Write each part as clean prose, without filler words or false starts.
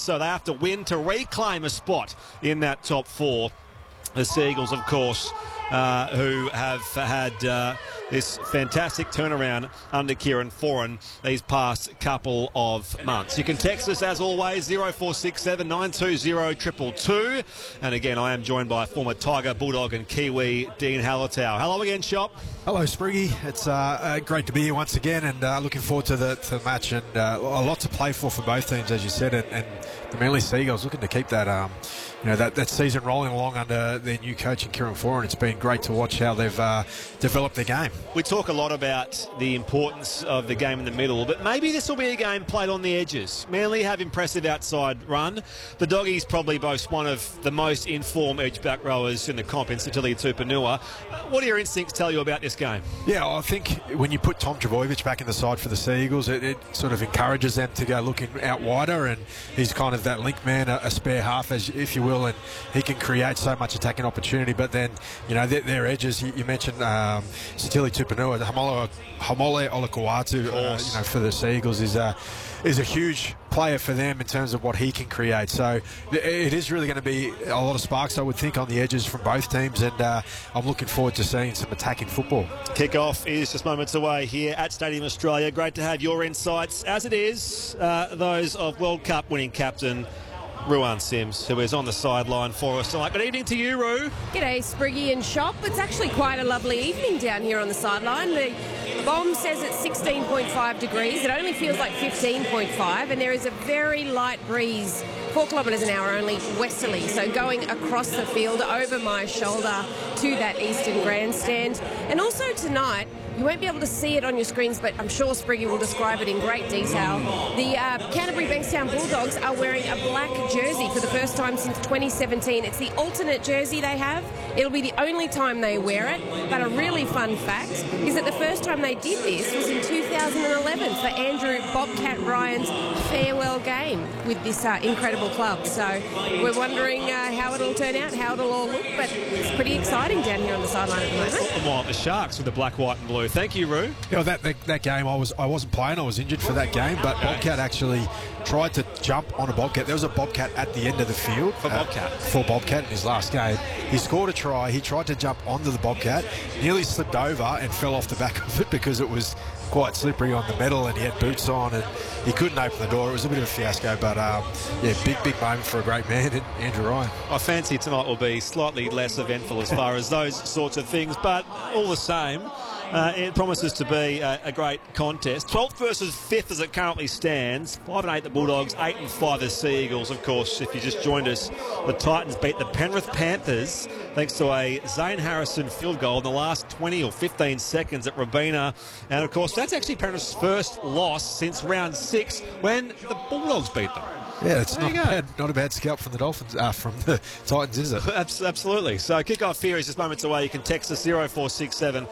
so they have to win to reclaim a spot in that top four. The Seagulls, of course, who have had this fantastic turnaround under Kieran Foran these past couple of months. You can text us, as always, 0467 920 222. And again, I am joined by former Tiger, Bulldog and Kiwi Dean Hallertau. Hello again, Shop. Hello, Spriggy. It's great to be here once again, and looking forward to the match, and a lot to play for both teams, as you said, and the Manly Seagulls looking to keep that that season rolling along under their new coach in Kieran Foran. It's been great to watch how they've developed their game. We talk a lot about the importance of the game in the middle, but maybe this will be a game played on the edges. Manly have impressive outside run. The Doggies probably boast one of the most informed edge back rowers in the comp in Sitili Tupanua. What do your instincts tell you about this game? Yeah, I think when you put Tom Trbojevic back in the side for the Seagulls, it sort of encourages them to go looking out wider, and he's kind of that link man, a spare half, if you will, and he can create so much attacking opportunity. But then, their edges, you mentioned Sitili Tupanua, Haumole Olakau'atu, for the Seagulls is a huge player for them in terms of what he can create. So it is really going to be a lot of sparks, I would think, on the edges from both teams, and I'm looking forward to seeing some attacking football. Kick-off is just moments away here at Stadium Australia. Great to have your insights, as it is those of World Cup winning captain Ruan Sims, who is on the sideline for us tonight. Good evening to you, Roo. G'day, Spriggy and Shop. It's actually quite a lovely evening down here on the sideline. The bomb says it's 16.5 degrees. It only feels like 15.5, and there is a very light breeze, 4 kilometres an hour only westerly, so going across the field over my shoulder to that eastern grandstand. And also tonight, you won't be able to see it on your screens, but I'm sure Spriggy will describe it in great detail. The Canterbury Bankstown Bulldogs are wearing a black jersey for the first time since 2017. It's the alternate jersey they have. It'll be the only time they wear it. But a really fun fact is that the first time they did this was in 2011 for Andrew Bobcat Ryan's farewell game with this incredible club. So we're wondering how it'll turn out, how it'll all look, but it's pretty exciting down here on the sideline at the moment. Well, the Sharks with the black, white and blue. Thank you, Roo. That game, I wasn't playing. I was injured for that game, but Bobcat actually tried to jump on a Bobcat. There was a Bobcat at the end of the field. For Bobcat in his last game. He scored a try. He tried to jump onto the Bobcat, nearly slipped over and fell off the back of it because it was quite slippery on the metal, and he had boots on and he couldn't open the door. It was a bit of a fiasco, but big moment for a great man, Andrew Ryan. I fancy tonight will be slightly less eventful as far as those sorts of things, but all the same, it promises to be a great contest. 12th versus 5th as it currently stands. 5-8 the Bulldogs, 8-5 the Seagulls. Of course, if you just joined us, the Titans beat the Penrith Panthers thanks to a Zane Harrison field goal in the last 20 or 15 seconds at Robina. And of course, that's actually Penrith's first loss since round 6 when the Bulldogs beat them. Yeah, it's not a bad scalp from the Dolphins, from the Titans, is it? Absolutely. So kick-off here is just moments away. You can text us 0467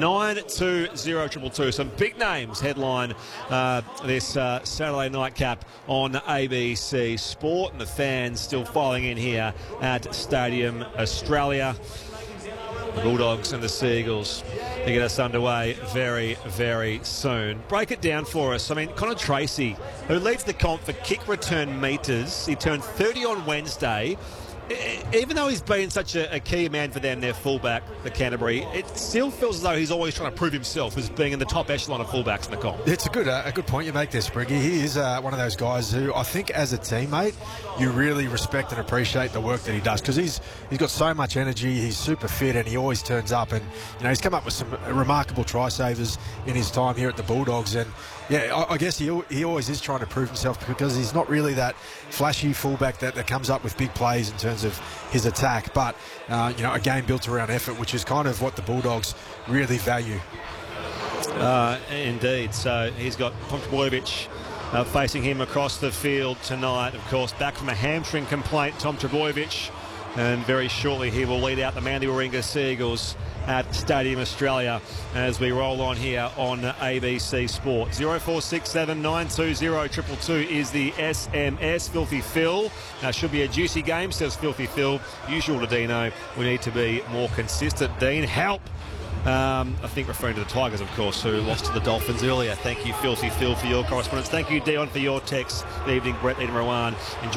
920 222. Some big names headline this Saturday nightcap on ABC Sport, and the fans still filing in here at Stadium Australia. The Bulldogs and the Seagulls to get us underway very, very soon. Break it down for us. I mean, Connor Tracy, who leads the comp for kick return metres, he turned 30 on Wednesday. Even though he's been such a key man for them, their fullback, the Canterbury, it still feels as though he's always trying to prove himself as being in the top echelon of fullbacks in the comp. It's a good point you make there, Spriggy. He is one of those guys who I think as a teammate you really respect and appreciate the work that he does, because he's got so much energy, he's super fit, and he always turns up, and he's come up with some remarkable try savers in his time here at the Bulldogs. And yeah, I guess he always is trying to prove himself, because he's not really that flashy fullback that comes up with big plays in terms of his attack, but a game built around effort, which is kind of what the Bulldogs really value. Indeed. So he's got Tom Trbojevic facing him across the field tonight. Of course, back from a hamstring complaint, Tom Trbojevic, and very shortly he will lead out the Manly Warringah Seagulls at Stadium Australia as we roll on here on ABC Sport. 0467 920 222 is the SMS. Filthy Phil. Should be a juicy game, says Filthy Phil. Usual to Dino. We need to be more consistent. Dean, help. I think referring to the Tigers, of course, who lost to the Dolphins earlier. Thank you, Filthy Phil, for your correspondence. Thank you, Dion, for your text. Good evening, Brett and Rowan. Enjoy